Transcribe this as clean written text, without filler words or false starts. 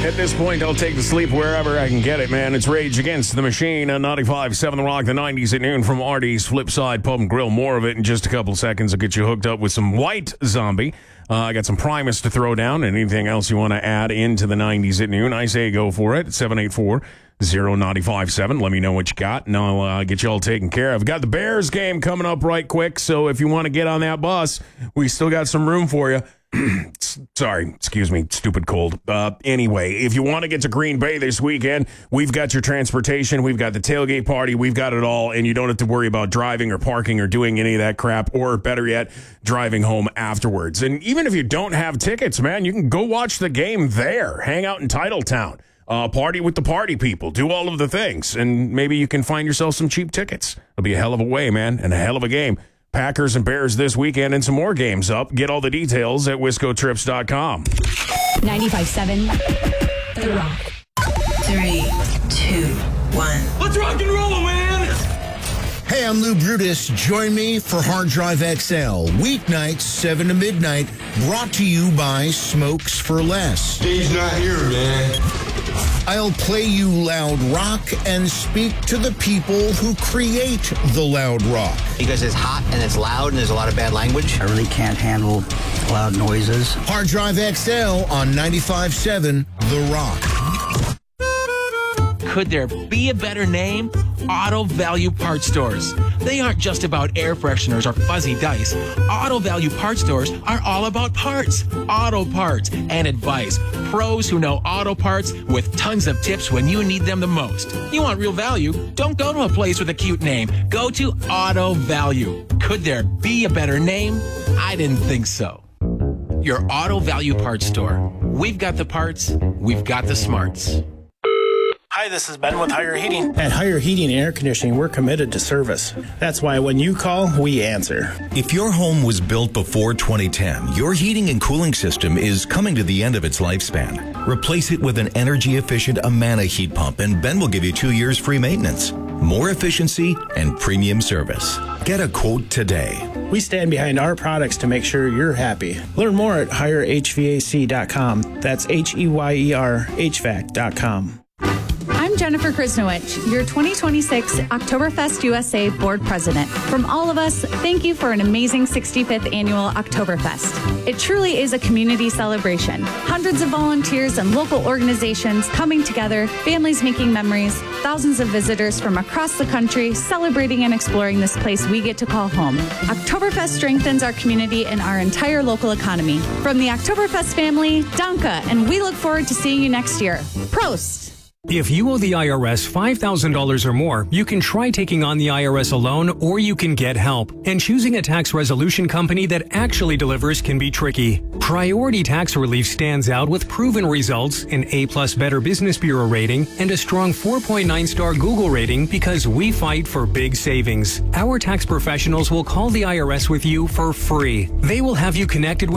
At this point, I'll take the sleep wherever I can get it, man. It's Rage Against the Machine on 95.7 The Rock, the 90s at noon from Artie's Flipside Pub and Grill. More of it in just a couple seconds. I'll get you hooked up with some White Zombie. I got some Primus to throw down and anything else you want to add into the 90s at noon. I say go for it at 784-0957. Let me know what you got, and I'll get you all taken care of. Got the Bears game coming up right quick, so if you want to get on that bus, we still got some room for you. Sorry, excuse me, stupid cold. Anyway, if you want to get to Green Bay this weekend, we've got your transportation, we've got the tailgate party, we've got it all, and you don't have to worry about driving or parking or doing any of that crap, or better yet, driving home afterwards. And even if you don't have tickets, man, you can go watch the game there, hang out in Titletown, party with the party people, do all of the things, and maybe you can find yourself some cheap tickets. It'll be a hell of a way, man, and a hell of a game. Packers and Bears this weekend and some more games up. Get all the details at wiscotrips.com. 95.7 The Rock. 3, 2, 1. Let's rock and roll, man! Hey, I'm Lou Brutus. Join me for Hard Drive XL. Weeknights, 7 to midnight. Brought to you by Smokes for Less. Steve's not here, man. I'll play you loud rock and speak to the people who create the loud rock. Because it's hot and it's loud and there's a lot of bad language. I really can't handle loud noises. Hard Drive XL on 95.7 The Rock. Could there be a better name? Auto Value Parts Stores. They aren't just about air fresheners or fuzzy dice. Auto Value Parts Stores are all about parts, auto parts, and advice. Pros who know auto parts with tons of tips when you need them the most. You want real value? Don't go to a place with a cute name. Go to Auto Value. Could there be a better name? I didn't think so. Your Auto Value Parts Store. We've got the parts, we've got the smarts. Hi, this is Ben with Higher Heating. At Higher Heating and Air Conditioning, we're committed to service. That's why when you call, we answer. If your home was built before 2010, your heating and cooling system is coming to the end of its lifespan. Replace it with an energy-efficient Amana heat pump, and Ben will give you 2 years free maintenance, more efficiency, and premium service. Get a quote today. We stand behind our products to make sure you're happy. Learn more at HireHVAC.com. That's HEYER HVAC.com. I'm Jennifer Krisnowich, your 2026 Oktoberfest USA Board President. From all of us, thank you for an amazing 65th Annual Oktoberfest. It truly is a community celebration. Hundreds of volunteers and local organizations coming together, families making memories, thousands of visitors from across the country celebrating and exploring this place we get to call home. Oktoberfest strengthens our community and our entire local economy. From the Oktoberfest family, Danke, and we look forward to seeing you next year. Prost! If you owe the IRS $5,000 or more, you can try taking on the IRS alone, or you can get help. And choosing a tax resolution company that actually delivers can be tricky. Priority Tax Relief stands out with proven results, an A+ Better Business Bureau rating, and a strong 4.9-star Google rating because we fight for big savings. Our tax professionals will call the IRS with you for free. They will have you connected with